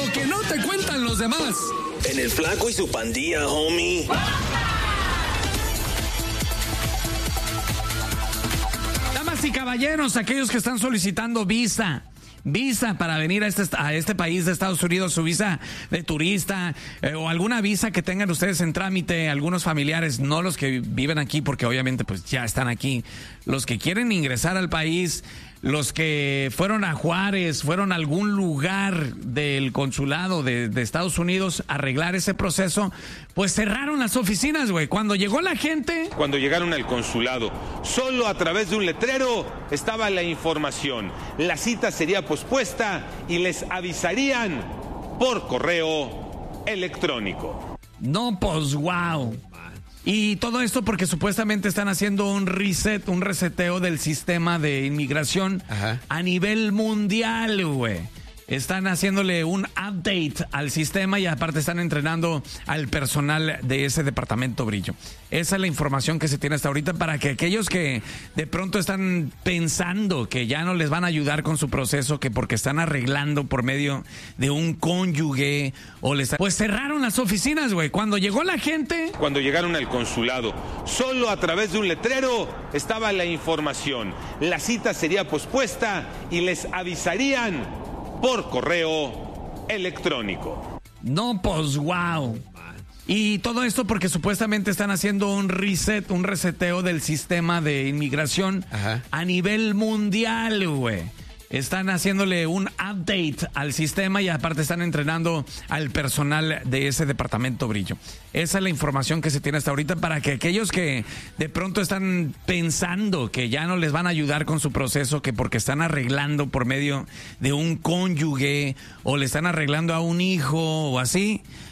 Lo que no te cuentan los demás. En el Flaco y su pandilla, homie. Damas y caballeros, aquellos que están solicitando visa para venir a este país de Estados Unidos, su visa de turista o alguna visa que tengan ustedes en trámite, algunos familiares, no los que viven aquí porque obviamente pues ya están aquí, los que quieren ingresar al país, los que fueron a Juárez, fueron a algún lugar del consulado de Estados Unidos a arreglar ese proceso, pues cerraron las oficinas, güey. Cuando llegó la gente... Cuando llegaron al consulado, solo a través de un letrero estaba la información. La cita sería pospuesta y les avisarían por correo electrónico. No, pues wow. Y todo esto porque supuestamente están haciendo un reseteo del sistema de inmigración a nivel mundial, güey. Están haciéndole un update al sistema y aparte están entrenando al personal de ese departamento Brillo. Esa es la información que se tiene hasta ahorita para que aquellos que de pronto están pensando que ya no les van a ayudar con su proceso, que porque están arreglando por medio de un cónyuge pues cerraron las oficinas, güey. Cuando llegó la gente... Cuando llegaron al consulado, solo a través de un letrero estaba la información. La cita sería pospuesta y les avisarían por correo electrónico. No, pues wow. Y todo esto porque supuestamente están haciendo un reseteo del sistema de inmigración a nivel mundial, güey. Están haciéndole un update al sistema y aparte están entrenando al personal de ese departamento Brillo. Esa es la información que se tiene hasta ahorita para que aquellos que de pronto están pensando que ya no les van a ayudar con su proceso, que porque están arreglando por medio de un cónyuge o le están arreglando a un hijo o así,